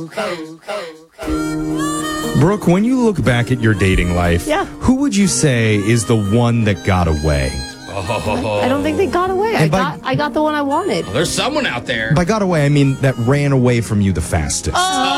Brooke, when you look back at your dating life, who would you say is the one that got away? I don't think they got away. I got the one I wanted. There's someone out there. By got away, I mean that ran away from you the fastest.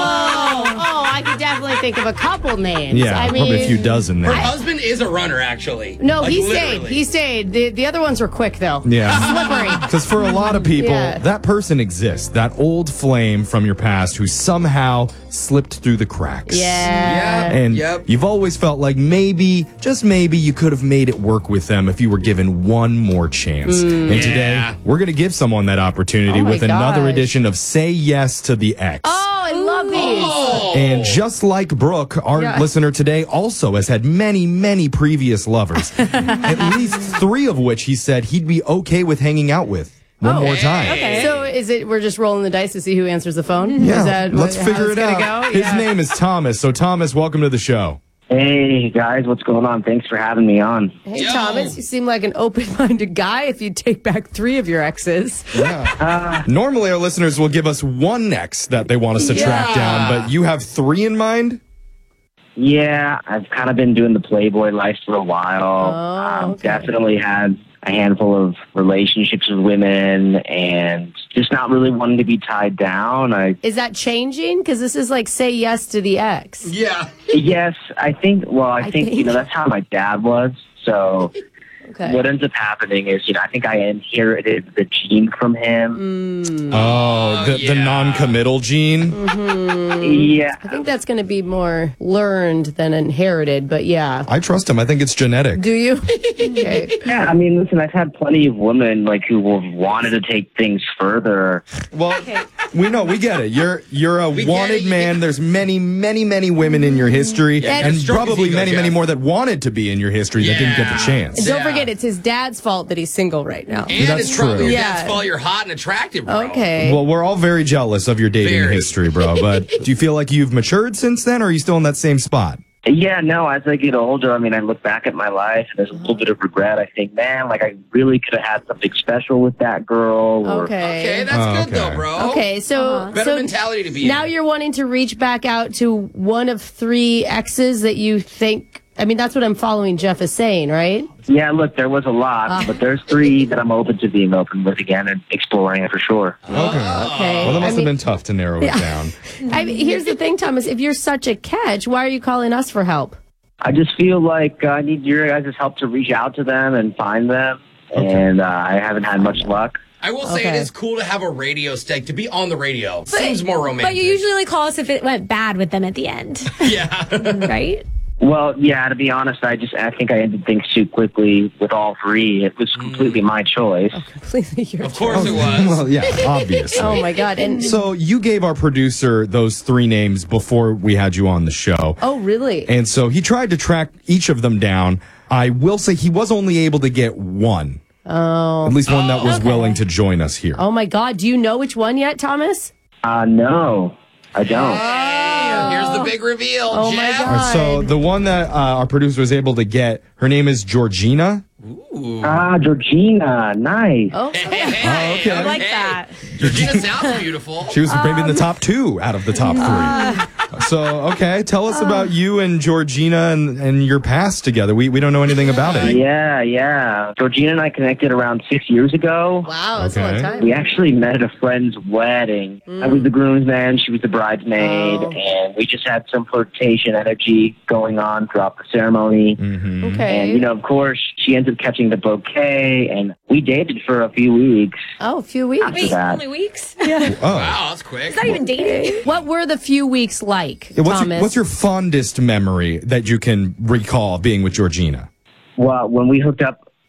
I could definitely think of a couple names. Yeah, I mean, probably a few dozen there. Her husband is a runner, actually. No, Like, he literally. stayed. He stayed. The other ones were quick, though. Yeah. Slippery. Because for a lot of people, that person exists. That old flame from your past who somehow slipped through the cracks. Yeah. And you've always felt like maybe, just maybe, you could have made it work with them if you were given one more chance. And today, we're going to give someone that opportunity with another edition of Say Yes to the Ex. Oh, I love these. And just like Brooke, our listener today also has had many, many previous lovers. At least 3 of which he said he'd be okay with hanging out with one more time. Okay. So is it we're just rolling the dice to see who answers the phone? Yeah, Is that let's figure it out. Go? His name is Thomas. So Thomas, welcome to the show. Hey, guys, what's going on? Thanks for having me on. Hey, Thomas, you seem like an open-minded guy if you take back 3 of your exes. Yeah. Normally, our listeners will give us one ex that they want us to track down, but you have 3 in mind? Yeah, I've kind of been doing the Playboy life for a while. Definitely had a handful of relationships with women and just not really wanting to be tied down. Is that changing? Because this is like Say Yes to the Ex. Yeah. Yes, I think, you know, that's how my dad was. So what ends up happening is, you know, I think I inherited the gene from him. The non-committal gene? Yeah. I think that's going to be more learned than inherited, but yeah. I trust him. I think it's genetic. Do you? Okay. Yeah, I mean, listen, I've had plenty of women like who have wanted to take things further. Well, we get it. You're a wanted man. There's many, many, many women in your history, and probably many, many more that wanted to be in your history that didn't get the chance. And don't forget, it's his dad's fault that he's single right now. And That's it's probably true. your dad's fault you're hot and attractive, bro. Okay. Well, we're all very jealous of your dating history, bro. But do you feel like you've matured since then, or are you still in that same spot? Yeah, no, as I get older, I mean, I look back at my life and there's a little bit of regret. I think, man, like I really could have had something special with that girl. Or, Okay, that's good though, bro. Okay, so better mentality to be now in. you're wanting to reach back out to one of 3 exes that you think. I mean, that's what I'm following Jeff is saying, right? Yeah, look, there was a lot, but there's 3 that I'm open to being open with again and exploring it for sure. Okay. Okay. Well, that must have been tough to narrow it down. I mean, here's the thing, Thomas. If you're such a catch, why are you calling us for help? I just feel like I need your guys' help to reach out to them and find them, and I haven't had much luck. I will say it is cool to have a radio stake, to be on the radio. Seems more romantic. But you usually only call us if it went bad with them at the end. Yeah. Right? Well, yeah, to be honest, I think I ended things too quickly with all 3. It was completely my choice. Completely your Of course it was. Well, yeah, obviously. Oh, my God. And So you gave our producer those 3 names before we had you on the show. Oh, really? And so he tried to track each of them down. I will say he was only able to get one. Oh. At least one that was willing to join us here. Oh, my God. Do you know which one yet, Thomas? No, I don't. Here's the big reveal. Oh, my Jeff. God. All right, so the one that our producer was able to get, her name is Georgina. Georgina, nice. Oh, okay. I like that. Georgina sounds beautiful. She was maybe in the top 2 out of the top 3. So, okay, tell us about you and Georgina and your past together. We don't know anything about it. Yeah. Georgina and I connected around 6 years ago. Wow, that's a long time. We actually met at a friend's wedding. I was the groomsman, she was the bridesmaid, and we just had some flirtation energy going on throughout the ceremony. Okay. And, you know, of course, she ended up catching the bouquet, and we dated for a few weeks. Oh, a few weeks. Wait, that. only weeks? Oh. Wow, that's quick. It's not even dating. What were the few weeks like, Thomas? What's your fondest memory that you can recall being with Georgina? Well, when we hooked up